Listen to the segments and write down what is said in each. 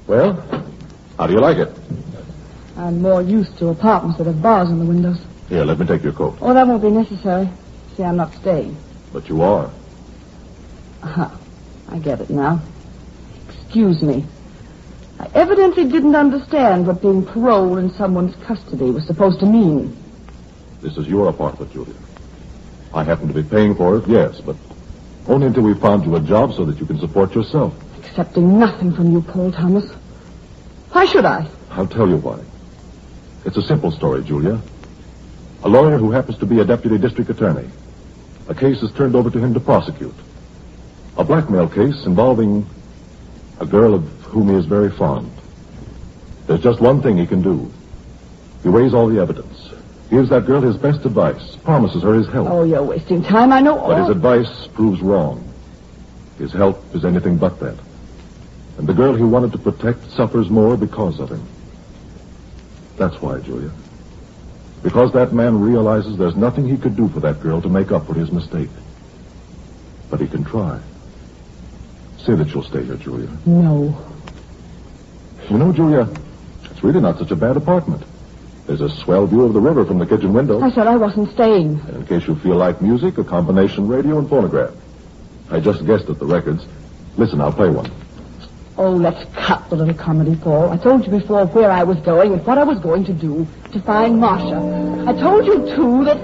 Well, how do you like it? I'm more used to apartments that have bars in the windows. Here, let me take your coat. Oh, that won't be necessary. See, I'm not staying. But you are. Aha. I get it now. Excuse me. I evidently didn't understand what being paroled in someone's custody was supposed to mean. This is your apartment, Julia. I happen to be paying for it, yes, but only until we found you a job so that you can support yourself. Accepting nothing from you, Paul Thomas. Why should I? I'll tell you why. It's a simple story, Julia. A lawyer who happens to be a deputy district attorney. A case is turned over to him to prosecute. A blackmail case involving a girl of whom he is very fond. There's just one thing he can do. He weighs all the evidence, gives that girl his best advice, promises her his help. Oh, you're wasting time. I know all... But his advice proves wrong. His help is anything but that. And the girl he wanted to protect suffers more because of him. That's why, Julia. Because that man realizes there's nothing he could do for that girl to make up for his mistake. But he can try. Say that you'll stay here, Julia. No. You know, Julia, it's really not such a bad apartment. There's a swell view of the river from the kitchen window. I said I wasn't staying. And in case you feel like music, a combination radio and phonograph. I just guessed at the records. Listen, I'll play one. Oh, let's cut the little comedy, Paul. I told you before where I was going and what I was going to do to find Marcia. I told you, too, that...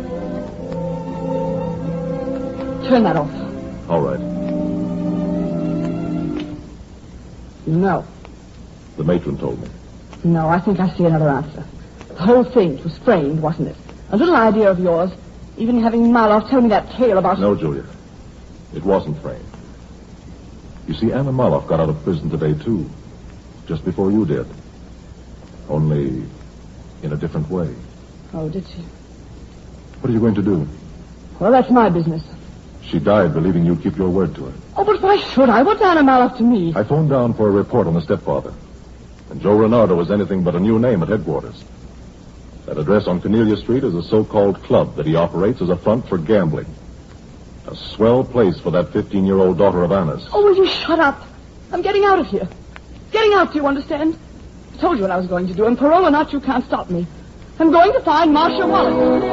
Turn that off. All right. No. The matron told me. No, I think I see another answer. The whole thing was framed, wasn't it? A little idea of yours, even having Maloff tell me that tale about... No, Julia. It wasn't framed. You see, Anna Maloff got out of prison today, too. Just before you did. Only in a different way. Oh, did she? What are you going to do? Well, that's my business. She died believing you'd keep your word to her. Oh, but why should I? What's Anna Maloff to me? I phoned down for a report on the stepfather. And Joe Renardo was anything but a new name at headquarters. That address on Cornelia Street is a so-called club that he operates as a front for gambling. A swell place for that 15-year-old daughter of Anna's. Oh, will you shut up? I'm getting out of here. Getting out, do you understand? I told you what I was going to do, and parole or not, you can't stop me. I'm going to find Marcia Wallace.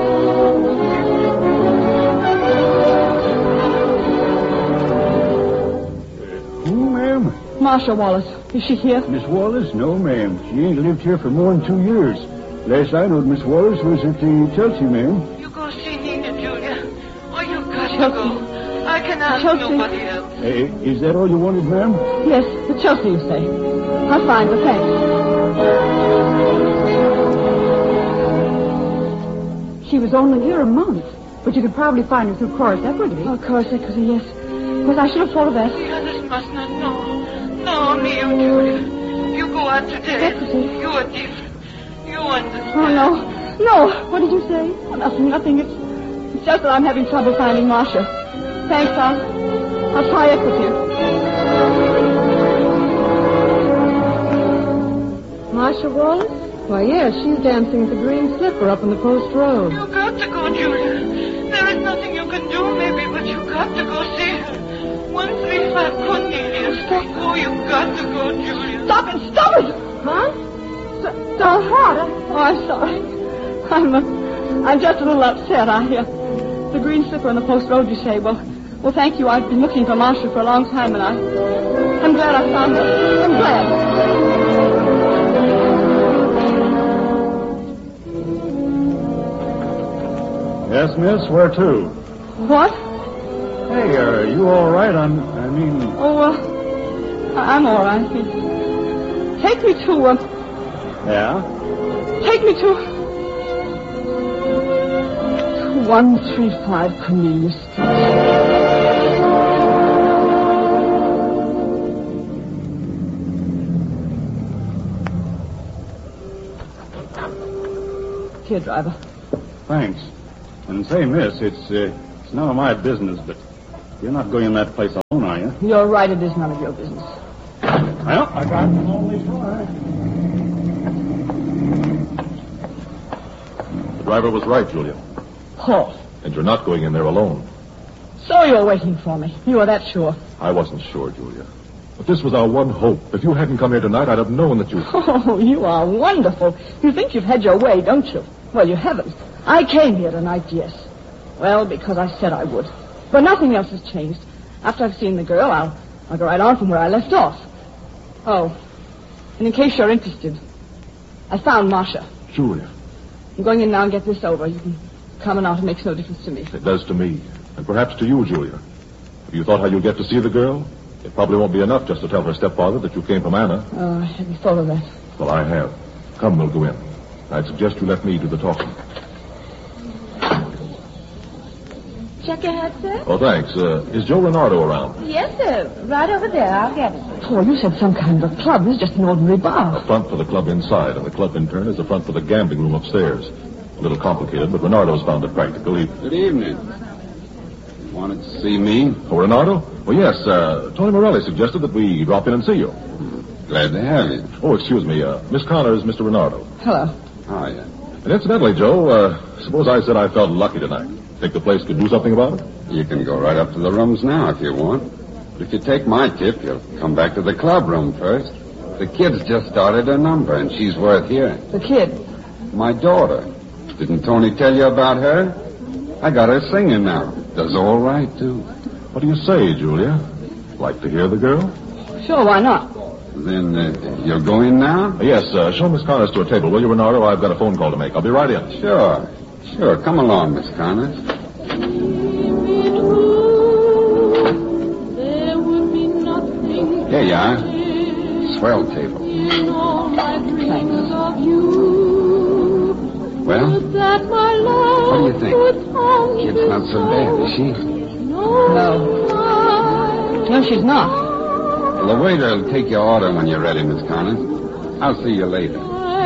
Who, ma'am? Marcia Wallace. Is she here? Miss Wallace? No, ma'am. She ain't lived here for more than 2 years. Last I knowed, Miss Wallace was at the Chelsea, ma'am. You go see Nina, Julia. Oh, you got to go. I can ask nobody else. Is that all you wanted, ma'am? Yes, the Chelsea, you say. I'll find her, thanks. She was only here a month, but you could probably find her through Corus Equity. Oh, Corus Equity, yes. But I should have thought of that. The others must not know. No, only you, Julia. You go out today. Equity. You are different. You understand. Oh, no. No. What did you say? Oh, nothing. It's just that I'm having trouble finding Marcia. Thanks, I'll try Equity. Marcia Wallace? Why, yes, she's dancing at the Green Slipper up on the Post Road. You got to go, Julia. There is nothing you can do, maybe, but you got to go see her. 135 Cornelia Street. Oh, you got to go, Julia. Stop it! Huh? Stop what? Oh, I'm sorry. I'm just a little upset. The Green Slipper on the Post Road, you say. Well, thank you. I've been looking for Marcia for a long time, and I'm glad I found her. I'm glad. Yes, miss, where to? What? Hey, are you all right? I'm all right. Take me to, Yeah? Take me to 135 Cornelia Street. Here, driver. Thanks. And say, miss, it's none of my business, but you're not going in that place alone, are you? You're right, it is none of your business. Well, I got to only try. The driver was right, Julia. Paul. And you're not going in there alone. So you're waiting for me. You are that sure. I wasn't sure, Julia. But this was our one hope. If you hadn't come here tonight, I'd have known that you... Oh, you are wonderful. You think you've had your way, don't you? Well, you haven't. I came here tonight, yes. Well, because I said I would. But nothing else has changed. After I've seen the girl, I'll go right on from where I left off. Oh, and in case you're interested, I found Marcia. Julia. I'm going in now and get this over. You can come and out. It makes no difference to me. It does to me. And perhaps to you, Julia. Have you thought how you'll get to see the girl? It probably won't be enough just to tell her stepfather that you came from Anna. Oh, I hadn't thought of that. Well, I have. Come, we'll go in. I'd suggest you let me do the talking. Check your hat, sir? Oh, thanks. Is Joe Renardo around? Yes, sir. Right over there. I'll get it. Oh, you said some kind of a club. This is just an ordinary bar. A front for the club inside, and the club in turn is a front for the gambling room upstairs. A little complicated, but Renardo's found it practical. Good evening. You wanted to see me? Oh, Renardo? Oh, yes. Tony Morelli suggested that we drop in and see you. Glad to have you. Oh, excuse me. Miss Connor is Mr. Renardo. Hello. Oh, yeah. And incidentally, Joe, suppose I said I felt lucky tonight. Think the place could do something about it? You can go right up to the rooms now if you want. But if you take my tip, you'll come back to the club room first. The kid's just started a number, and she's worth hearing. The kid? My daughter. Didn't Tony tell you about her? I got her singing now. Does all right, too. What do you say, Julia? Like to hear the girl? Sure, why not? Then you're going now? Yes, show Miss Connors to a table, will you, Renardo? I've got a phone call to make. I'll be right in. Sure. Come along, Miss Connors. Here you are. Swell table. Thanks. Well, what do you think? Kid's not so bad, is she? No. No, she's not. Well, the waiter will take your order when you're ready, Miss Connors. I'll see you later.